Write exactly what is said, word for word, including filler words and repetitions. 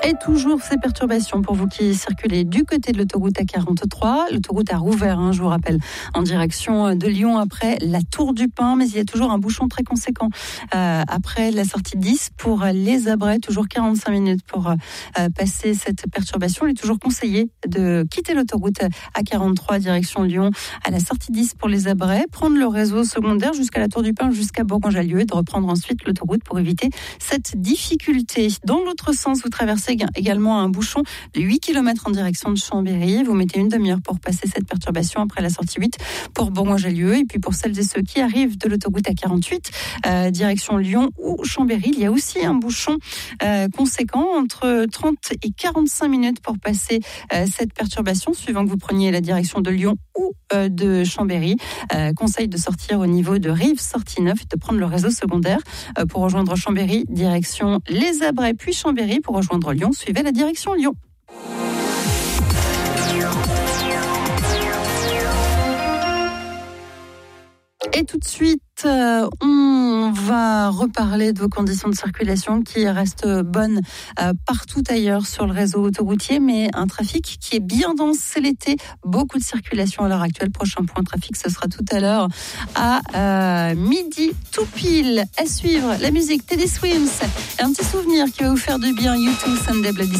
Et toujours ces perturbations pour vous qui circulez du côté de l'autoroute A quarante-trois. L'autoroute a rouvert, hein, je vous rappelle, en direction de Lyon après la Tour du Pin. Mais il y a toujours un bouchon très conséquent euh, après la sortie dix pour les Abrets. Toujours quarante-cinq minutes pour euh, passer cette perturbation. Il est toujours conseillé de quitter l'autoroute A quarante-trois direction Lyon à la sortie dix pour les Abrets, prendre le réseau secondaire jusqu'à la Tour du Pin, jusqu'à Bourgoin-Jallieu et de reprendre ensuite l'autoroute pour éviter cette difficulté. Dans l'autre sens, vous traversez également un bouchon de huit kilomètres en direction de Chambéry. Vous mettez une demi-heure pour passer cette perturbation après la sortie huit pour Bourgoin-Jallieu. Et puis pour celles et ceux qui arrivent de l'autoroute A quarante-huit, euh, direction Lyon ou Chambéry, il y a aussi un bouchon euh, conséquent entre trente et quarante-cinq minutes pour passer euh, cette perturbation, suivant que vous preniez la direction de Lyon ou euh, de Chambéry. Euh, conseil de sortir au niveau de Rives, sortie neuf, et de prendre le réseau secondaire euh, pour rejoindre Chambéry, direction Les Abrets, puis Chambéry pour rejoindre Lyon. Suivez la direction Lyon. Et tout de suite, euh, on va reparler de vos conditions de circulation qui restent bonnes euh, partout ailleurs sur le réseau autoroutier, mais un trafic qui est bien dense, c'est l'été, beaucoup de circulation à l'heure actuelle. Prochain point trafic, ce sera tout à l'heure à euh, midi tout pile. À suivre, la musique Teddy Swims, un petit souvenir qui va vous faire du bien, U deux, Sunday Bloody